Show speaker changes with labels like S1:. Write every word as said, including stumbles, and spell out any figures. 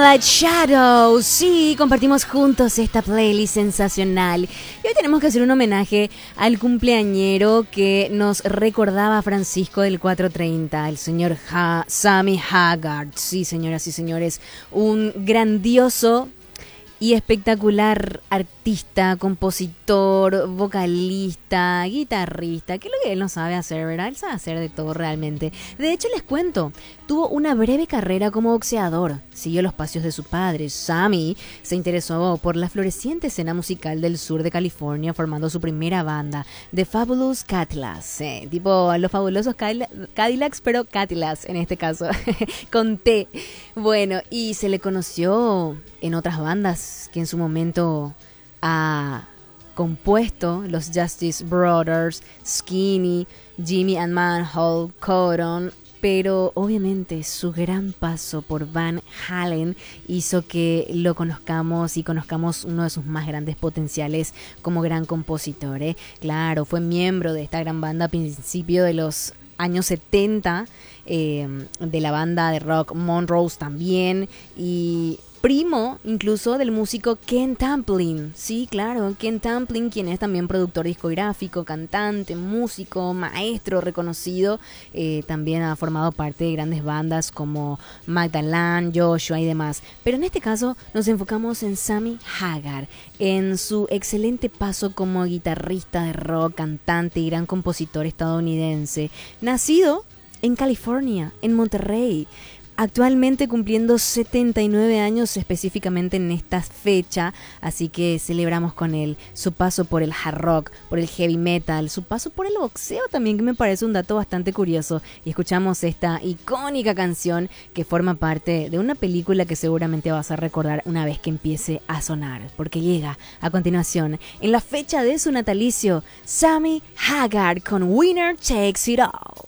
S1: Moonlight Shadows. Sí, compartimos juntos esta playlist sensacional. Y hoy tenemos que hacer un homenaje al cumpleañero que nos recordaba Francisco del cuatrocientos treinta, el señor ha- Sammy Hagar. Sí, señoras y señores, un grandioso y espectacular artista, compositor, vocalista, guitarrista, que es lo que él no sabe hacer, ¿verdad? Él sabe hacer de todo realmente. De hecho, les cuento, tuvo una breve carrera como boxeador. Siguió los pasos de su padre. Sammy se interesó por la floreciente escena musical del sur de California, formando su primera banda, The Fabulous Cadillacs. Eh, tipo los fabulosos Cadillacs, pero Cadillacs en este caso, con T. Bueno, y se le conoció en otras bandas que en su momento ha compuesto, los Justice Brothers, Skinny, Jimmy and Manhole, Cotton, pero obviamente su gran paso por Van Halen hizo que lo conozcamos y conozcamos uno de sus más grandes potenciales como gran compositor, ¿eh? Claro, fue miembro de esta gran banda a principios de los años setenta, eh, de la banda de rock Monrose también, y primo incluso del músico Ken Tamplin. Sí, claro, Ken Tamplin, quien es también productor discográfico, cantante, músico, maestro reconocido. Eh, también ha formado parte de grandes bandas como Magdalene, Joshua y demás. Pero en este caso nos enfocamos en Sammy Hagar, en su excelente paso como guitarrista de rock, cantante y gran compositor estadounidense, nacido en California, en Monterrey. Actualmente cumpliendo setenta y nueve años específicamente en esta fecha, así que celebramos con él su paso por el hard rock, por el heavy metal, su paso por el boxeo también, que me parece un dato bastante curioso. Y escuchamos esta icónica canción que forma parte de una película que seguramente vas a recordar una vez que empiece a sonar, porque llega a continuación, en la fecha de su natalicio, Sammy Hagar con Winner Takes It All.